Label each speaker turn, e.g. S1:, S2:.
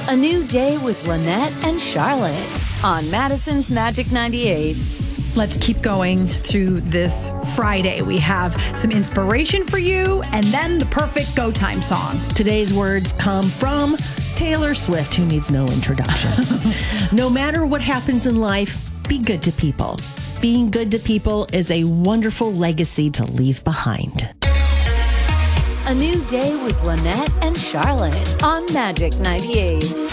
S1: A new day with Lynette and Charlotte on Madison's Magic 98.
S2: Let's keep going through this Friday. We have some inspiration for you and then the perfect go time song.
S3: Today's words come from Taylor Swift, who needs no introduction. No matter what happens in life, be good to people. Being good to people is a wonderful legacy to leave behind.
S1: A new day with Lynette and Charlotte on Magic 98.